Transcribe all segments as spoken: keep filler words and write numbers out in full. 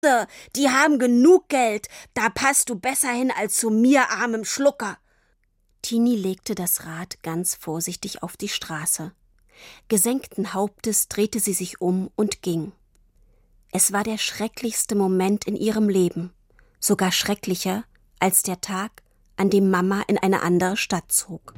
Die haben genug Geld. Da passt du besser hin als zu mir, armem Schlucker. Tini legte das Rad ganz vorsichtig auf die Straße. Gesenkten Hauptes drehte sie sich um und ging. Es war der schrecklichste Moment in ihrem Leben, sogar schrecklicher als der Tag, an dem Mama in eine andere Stadt zog.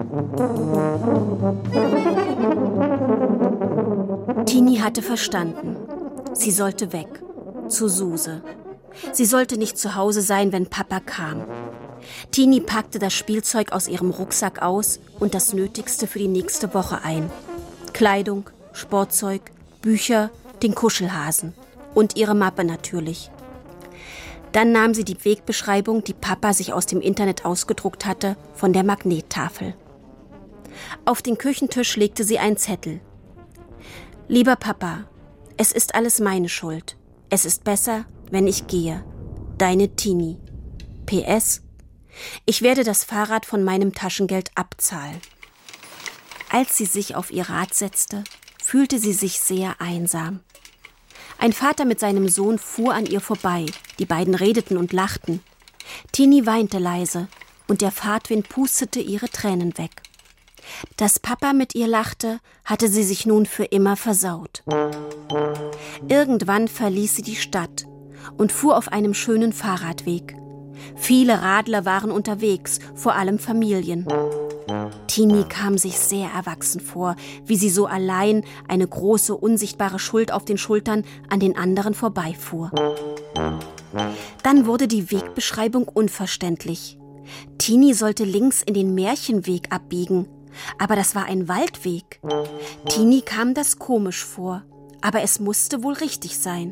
Tini hatte verstanden. Sie sollte weg, zu Suse. Sie sollte nicht zu Hause sein, wenn Papa kam. Tini packte das Spielzeug aus ihrem Rucksack aus und das Nötigste für die nächste Woche ein. Kleidung, Sportzeug, Bücher, den Kuschelhasen und ihre Mappe natürlich. Dann nahm sie die Wegbeschreibung, die Papa sich aus dem Internet ausgedruckt hatte, von der Magnettafel. Auf den Küchentisch legte sie einen Zettel. Lieber Papa, es ist alles meine Schuld. Es ist besser, wenn ich gehe. Deine Tini. P S. Ich werde das Fahrrad von meinem Taschengeld abzahlen. Als sie sich auf ihr Rad setzte, fühlte sie sich sehr einsam. Ein Vater mit seinem Sohn fuhr an ihr vorbei. Die beiden redeten und lachten. Tini weinte leise und der Fahrtwind pustete ihre Tränen weg. Dass Papa mit ihr lachte, hatte sie sich nun für immer versaut. Irgendwann verließ sie die Stadt und fuhr auf einem schönen Fahrradweg. Viele Radler waren unterwegs, vor allem Familien. Tini kam sich sehr erwachsen vor, wie sie so allein, eine große, unsichtbare Schuld auf den Schultern, an den anderen vorbeifuhr. Dann wurde die Wegbeschreibung unverständlich. Tini sollte links in den Märchenweg abbiegen, aber das war ein Waldweg. Tini kam das komisch vor, aber es musste wohl richtig sein.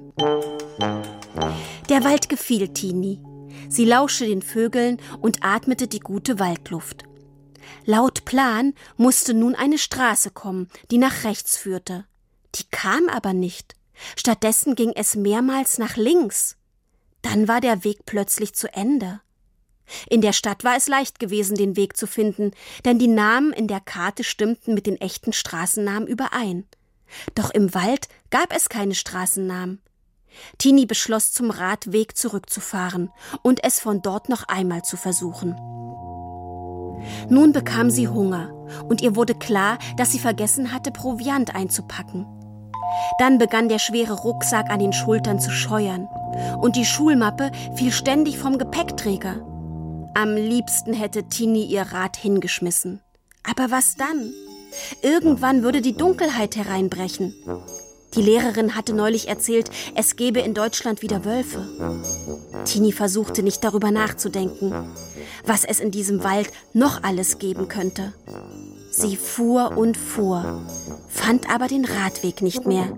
Der Wald gefiel Tini. Sie lauschte den Vögeln und atmete die gute Waldluft. Laut Plan musste nun eine Straße kommen, die nach rechts führte. Die kam aber nicht. Stattdessen ging es mehrmals nach links. Dann war der Weg plötzlich zu Ende. In der Stadt war es leicht gewesen, den Weg zu finden, denn die Namen in der Karte stimmten mit den echten Straßennamen überein. Doch im Wald gab es keine Straßennamen. Tini beschloss, zum Radweg zurückzufahren und es von dort noch einmal zu versuchen. Nun bekam sie Hunger und ihr wurde klar, dass sie vergessen hatte, Proviant einzupacken. Dann begann der schwere Rucksack an den Schultern zu scheuern und die Schulmappe fiel ständig vom Gepäckträger. Am liebsten hätte Tini ihr Rad hingeschmissen. Aber was dann? Irgendwann würde die Dunkelheit hereinbrechen. Die Lehrerin hatte neulich erzählt, es gebe in Deutschland wieder Wölfe. Tini versuchte nicht darüber nachzudenken, was es in diesem Wald noch alles geben könnte. Sie fuhr und fuhr, fand aber den Radweg nicht mehr.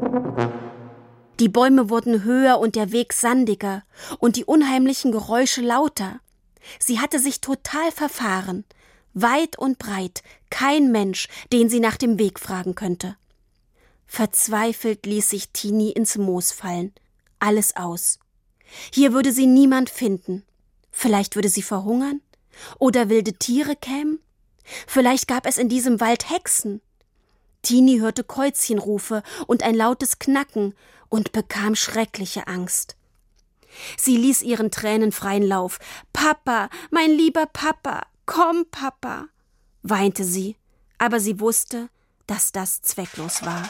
Die Bäume wurden höher und der Weg sandiger und die unheimlichen Geräusche lauter. Sie hatte sich total verfahren. Weit und breit, kein Mensch, den sie nach dem Weg fragen könnte. Verzweifelt ließ sich Tini ins Moos fallen. Alles aus. Hier würde sie niemand finden. Vielleicht würde sie verhungern? Oder wilde Tiere kämen? Vielleicht gab es in diesem Wald Hexen. Tini hörte Käuzchenrufe und ein lautes Knacken und bekam schreckliche Angst. Sie ließ ihren Tränen freien Lauf. »Papa, mein lieber Papa, komm, Papa«, weinte sie, aber sie wusste, dass das zwecklos war.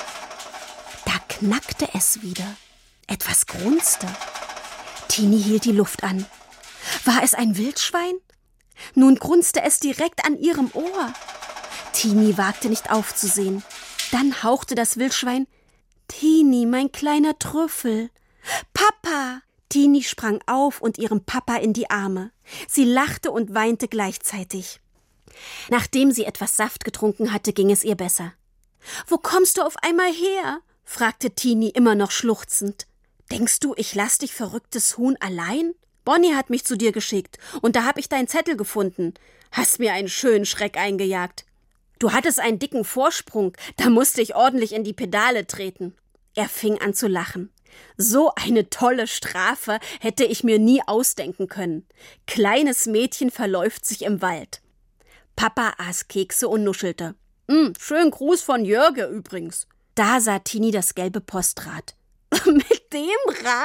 Da knackte es wieder. Etwas grunzte. Tini hielt die Luft an. War es ein Wildschwein? Nun grunzte es direkt an ihrem Ohr. Tini wagte nicht aufzusehen. Dann hauchte das Wildschwein: »Tini, mein kleiner Trüffel. Papa!« Tini sprang auf und ihrem Papa in die Arme. Sie lachte und weinte gleichzeitig. Nachdem sie etwas Saft getrunken hatte, ging es ihr besser. »Wo kommst du auf einmal her?« fragte Tini immer noch schluchzend. »Denkst du, ich lass dich, verrücktes Huhn, allein? Bonnie hat mich zu dir geschickt und da hab ich deinen Zettel gefunden. Hast mir einen schönen Schreck eingejagt. Du hattest einen dicken Vorsprung, da musste ich ordentlich in die Pedale treten.« Er fing an zu lachen. »So eine tolle Strafe hätte ich mir nie ausdenken können. Kleines Mädchen verläuft sich im Wald.« Papa aß Kekse und nuschelte. »Mm, schönen Gruß von Jörge übrigens.« Da sah Tini das gelbe Postrad. »Mit dem Rad